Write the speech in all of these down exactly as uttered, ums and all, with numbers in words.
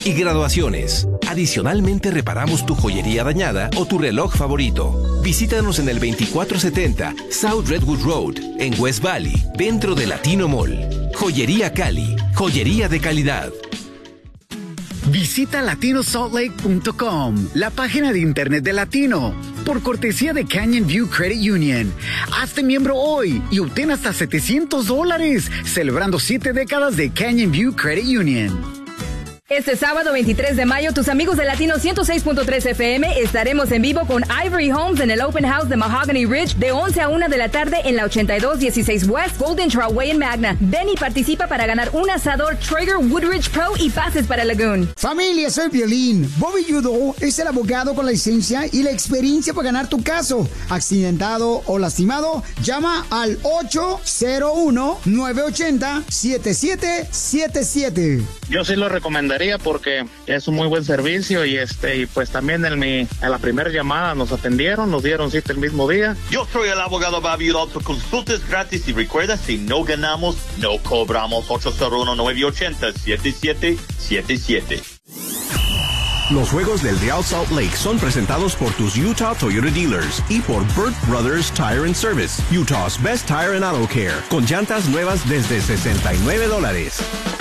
y graduaciones. Adicionalmente, reparamos tu joyería dañada o tu reloj favorito. Visítanos en el veinticuatro setenta South Redwood Road, en West Valley, dentro de Latino Mall. Joyería Cali, joyería de calidad. Visita latino salt lake punto com, la página de internet de Latino, por cortesía de Canyon View Credit Union. Hazte miembro hoy y obtén hasta setecientos dólares, celebrando siete décadas de Canyon View Credit Union. Este sábado veintitrés de mayo, tus amigos de Latino ciento seis punto tres F M estaremos en vivo con Ivory Homes en el Open House de Mahogany Ridge de once a una de la tarde en la ochenta y dos dieciséis West Golden Trail Way en Magna. Ven y participa para ganar un asador Traeger Woodridge Pro y pases para Lagoon. Familia, soy Violín. Bobby Yudo es el abogado con la licencia y la experiencia para ganar tu caso. Accidentado o lastimado, llama al ocho cero uno, nueve ocho cero, siete siete siete siete. Yo sí lo recomendaría porque es un muy buen servicio y este y pues también en mi en la primera llamada nos atendieron, nos dieron cita el mismo día. Yo soy el abogado Bobby Udall, tu consulta es gratis y recuerda, si no ganamos, no cobramos. Ocho cero uno, nueve ocho cero, siete siete siete siete. Los juegos del Real Salt Lake son presentados por tus Utah Toyota Dealers y por Burt Brothers Tire and Service, Utah's Best Tire and Auto Care, con llantas nuevas desde sesenta y nueve dólares.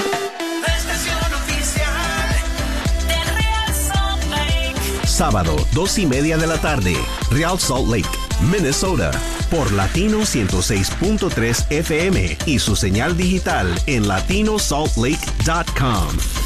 Sábado, dos y media de la tarde, Real Salt Lake, Minnesota, por Latino ciento seis punto tres F M y su señal digital en latino salt lake punto com.